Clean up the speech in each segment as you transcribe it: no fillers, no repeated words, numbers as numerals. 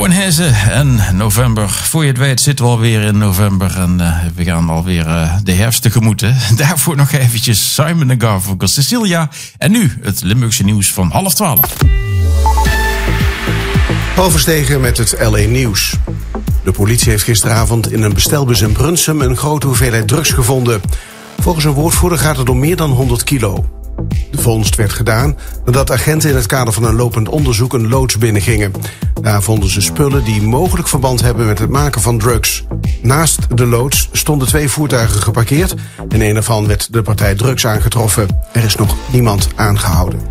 Kopenhagen en november. Voor je het weet zitten we alweer in november en we gaan alweer de herfst tegemoet. Daarvoor nog eventjes Simon & Garfunkel, Cecilia. En nu het Limburgse nieuws van 11:30. Paul Verstegen met het LA Nieuws. De politie heeft gisteravond in een bestelbus in Brunsum een grote hoeveelheid drugs gevonden. Volgens een woordvoerder gaat het om meer dan 100 kilo. De vondst werd gedaan nadat agenten in het kader van een lopend onderzoek een loods binnengingen. Daar vonden ze spullen die mogelijk verband hebben met het maken van drugs. Naast de loods stonden 2 voertuigen geparkeerd. In een ervan werd de partij drugs aangetroffen. Er is nog niemand aangehouden.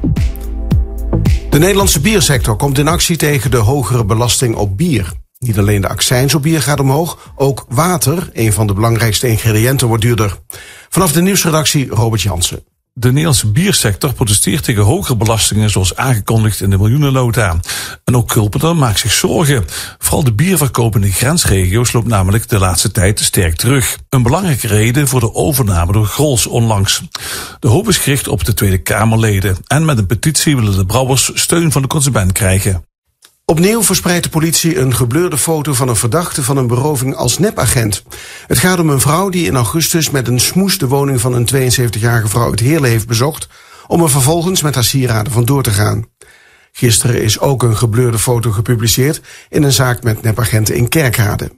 De Nederlandse biersector komt in actie tegen de hogere belasting op bier. Niet alleen de accijns op bier gaat omhoog, ook water, een van de belangrijkste ingrediënten, wordt duurder. Vanaf de nieuwsredactie Robert Jansen. De Nederlandse biersector protesteert tegen hogere belastingen zoals aangekondigd in de miljoenennota. En ook Kulpeter maakt zich zorgen. Vooral de bierverkoop in de grensregio's loopt namelijk de laatste tijd sterk terug. Een belangrijke reden voor de overname door Grols onlangs. De hoop is gericht op de Tweede Kamerleden. En met een petitie willen de brouwers steun van de consument krijgen. Opnieuw verspreidt de politie een gebleurde foto van een verdachte van een beroving als nepagent. Het gaat om een vrouw die in augustus met een smoes de woning van een 72-jarige vrouw uit Heerlen heeft bezocht, om er vervolgens met haar sieraden vandoor te gaan. Gisteren is ook een gebleurde foto gepubliceerd in een zaak met nepagenten in Kerkrade.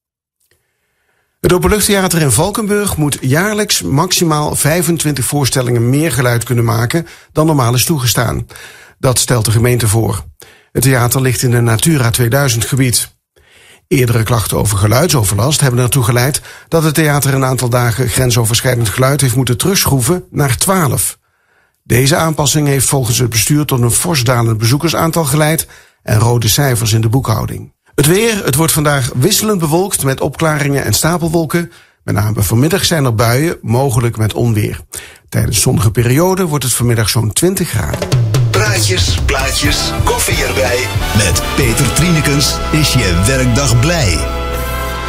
Het Openluchttheater in Valkenburg moet jaarlijks maximaal 25 voorstellingen meer geluid kunnen maken dan normaal is toegestaan. Dat stelt de gemeente voor. Het theater ligt in een Natura 2000 gebied. Eerdere klachten over geluidsoverlast hebben ertoe geleid dat het theater een aantal dagen grensoverschrijdend geluid heeft moeten terugschroeven naar 12. Deze aanpassing heeft volgens het bestuur tot een fors dalend bezoekersaantal geleid en rode cijfers in de boekhouding. Het weer, het wordt vandaag wisselend bewolkt met opklaringen en stapelwolken. Met name vanmiddag zijn er buien, mogelijk met onweer. Tijdens zonnige perioden wordt het vanmiddag zo'n 20 graden. Praatjes, plaatjes, koffie erbij. Met Peter Trienekens is je werkdag blij.